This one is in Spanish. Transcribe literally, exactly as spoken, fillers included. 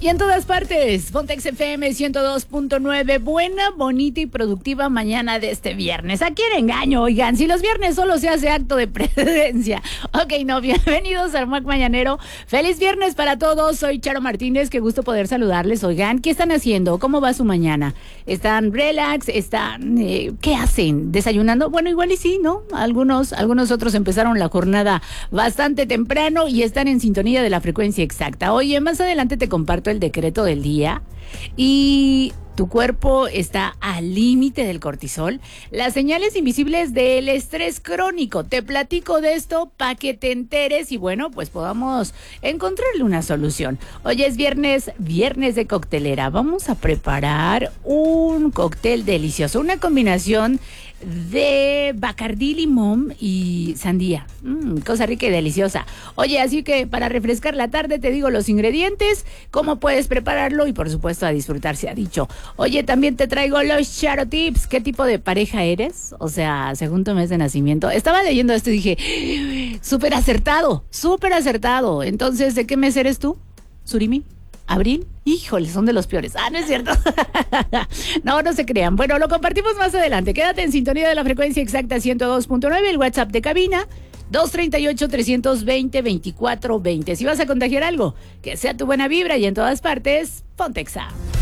Y en todas partes, Pontex F M ciento dos punto nueve. Buena, bonita y productiva mañana de este viernes. ¿A quién engaño? Oigan, si los viernes solo se hace acto de presencia. Ok, no, bienvenidos al Mac Mañanero. Feliz viernes para todos. Soy Charo Martínez. Qué gusto poder saludarles. Oigan, ¿qué están haciendo? ¿Cómo va su mañana? ¿Están relax? ¿Están, eh, qué hacen? ¿Desayunando? Bueno, igual y sí, ¿no? Algunos, algunos otros empezaron la jornada bastante temprano y están en sintonía de la frecuencia exacta. Oye, más adelante te comparto el decreto del día y tu cuerpo está al límite del cortisol, las señales invisibles del estrés crónico. Te platico de esto para que te enteres y bueno, pues podamos encontrarle una solución. Hoy es viernes, viernes de coctelera. Vamos a preparar un cóctel delicioso, una combinación de Bacardí, limón y sandía. Mm, cosa rica y deliciosa. Oye, así que para refrescar la tarde te digo los ingredientes, cómo puedes prepararlo y por supuesto a disfrutar se ha dicho. Oye, también te traigo los Charo Tips. ¿Qué tipo de pareja eres? O sea, según tu mes de nacimiento. Estaba leyendo esto y dije, súper acertado, súper acertado. Entonces, ¿de qué mes eres tú? ¿Surimi? ¿Abril? Híjole, son de los peores. Ah, no es cierto. No, no se crean. Bueno, lo compartimos más adelante. Quédate en sintonía de la frecuencia exacta ciento dos punto nueve, el WhatsApp de cabina dos tres ocho, tres dos cero, dos cuatro dos cero. Si vas a contagiar algo, que sea tu buena vibra y en todas partes, Pontexa.